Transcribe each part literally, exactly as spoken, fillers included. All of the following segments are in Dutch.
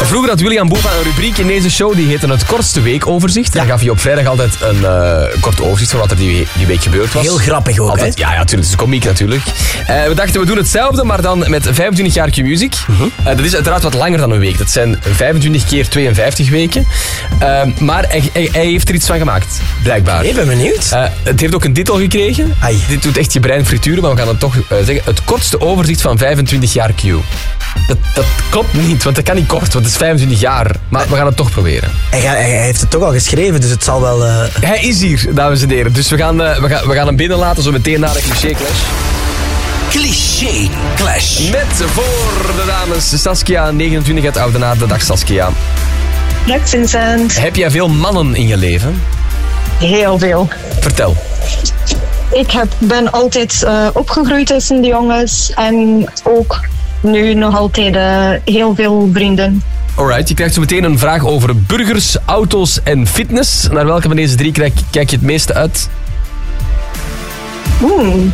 Vroeger had William Boeva een rubriek in deze show, die heette het kortste weekoverzicht. Ja. Dan gaf hij op vrijdag altijd een uh, kort overzicht van wat er die, die week gebeurd was. Heel grappig ook, altijd, hè? Ja, ja, natuurlijk. Het is komiek natuurlijk. Uh, we dachten, we doen hetzelfde, maar dan met vijfentwintig jaar Q-Music. Uh-huh. Uh, dat is uiteraard wat langer dan een week. Dat zijn vijfentwintig keer tweeënvijftig weken. Uh, maar hij, hij, hij heeft er iets van gemaakt, blijkbaar. Ik ben benieuwd. Uh, het heeft ook een titel gekregen. Ai. Dit doet echt je brein frituren, maar we gaan het toch uh, zeggen. Het kortste overzicht van vijfentwintig jaar Q. Dat, dat klopt niet, want dat kan niet kort, want het is vijfentwintig jaar. Maar we gaan het toch proberen. Hij, hij, hij heeft het toch al geschreven, dus het zal wel... Uh... Hij is hier, dames en heren. Dus we gaan, uh, we gaan, we gaan hem binnenlaten, zo meteen na de Cliché Clash. Cliché Clash. Met voor de dames Saskia, negenentwintig uit Oudenaarde. Dag Saskia. Dag Vincent. Heb jij veel mannen in je leven? Heel veel. Vertel. Ik heb, ben altijd uh, opgegroeid tussen de jongens en ook nu nog altijd uh, heel veel vrienden. Alright, je krijgt zo meteen een vraag over burgers, auto's en fitness. Naar welke van deze drie kijk, kijk je het meeste uit? Hmm.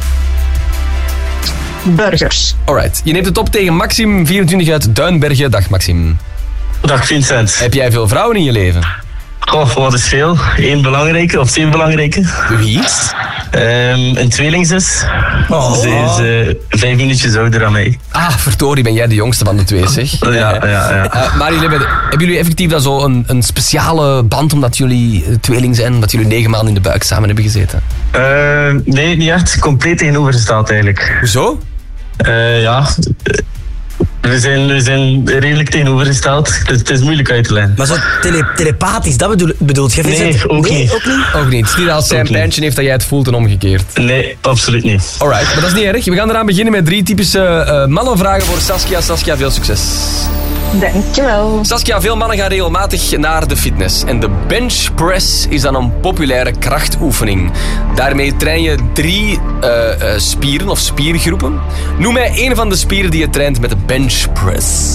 Burgers. Alright, je neemt het op tegen Maxim, vierentwintig uit Duinbergen. Dag Maxim. Dag Vincent. Heb jij veel vrouwen in je leven? Goh, wat is veel? Eén belangrijke of twee belangrijke. Wie? Um, een tweelingzus. Oh. Ze is uh, vijf minuutjes ouder dan mij. Ah, verdorie, ben jij de jongste van de twee, zeg. Ja, ja, ja. Uh, maar jullie hebben, hebben jullie effectief dan zo een, een speciale band omdat jullie tweeling zijn, omdat jullie negen maanden in de buik samen hebben gezeten? Uh, nee, niet echt. Compleet tegenovergesteld eigenlijk. Hoezo? Uh, ja... We zijn, we zijn redelijk tegenovergesteld. Het is, het is moeilijk uit te leggen. Maar zo tele, telepathisch, dat bedoel, bedoelt je? Nee, ook nee, niet. Ook niet? Ook niet. Het is niet als zij een pijntje heeft dat jij het voelt en omgekeerd. Nee, absoluut niet. Alright, maar dat is niet erg. We gaan eraan beginnen met drie typische uh, mannenvragen voor Saskia. Saskia, veel succes. Dankjewel. Saskia, veel mannen gaan regelmatig naar de fitness. En de bench press is dan een populaire krachtoefening. Daarmee train je drie uh, uh, spieren of spiergroepen. Noem mij één van de spieren die je traint met de bench press.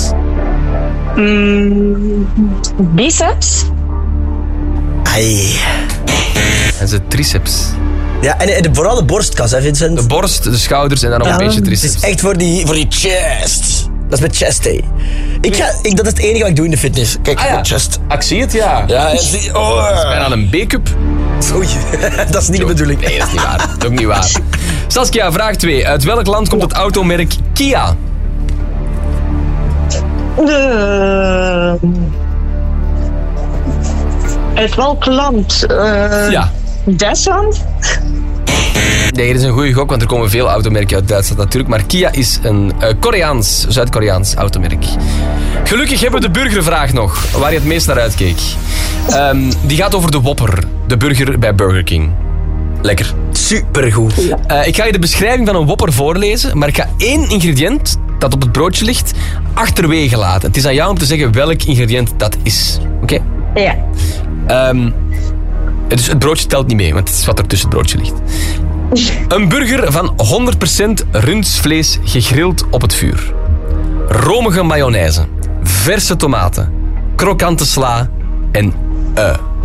Mm, biceps. Ai. En ze triceps. Ja, en, en vooral de borstkas, hè Vincent? De borst, de schouders en dan nog Ja, een beetje Het triceps. is echt voor die, voor die chest. Dat is met chest, hé. Ik ga, ik, dat is het enige wat ik doe in de fitness. Kijk, Ah ja, chest. ik zie het, ja. Ja, ja, zie, oh. Dat is bijna een B-cup. Oei, dat is niet de bedoeling. Nee, dat is niet waar. Dat is ook niet waar. Saskia, vraag twee. Uit welk land komt het automerk Kia? Uh, uit welk land? Uh, Ja. Duitsland? Nee, dat is een goede gok, want er komen veel automerken uit Duitsland natuurlijk. Maar Kia is een uh, Koreaans, Zuid-Koreaans automerk. Gelukkig hebben we de burgervraag nog, waar je het meest naar uitkeek. Um, die gaat over de Whopper, de burger bij Burger King. Lekker. Supergoed. Uh, ik ga je de beschrijving van een Whopper voorlezen, maar ik ga één ingrediënt dat op het broodje ligt achterwege laten. Het is aan jou om te zeggen welk ingrediënt dat is. Oké? Ja. Um, dus het broodje telt niet mee, want het is wat er tussen het broodje ligt. Een burger van honderd procent rundsvlees gegrild op het vuur. Romige mayonaise, verse tomaten, krokante sla en ui.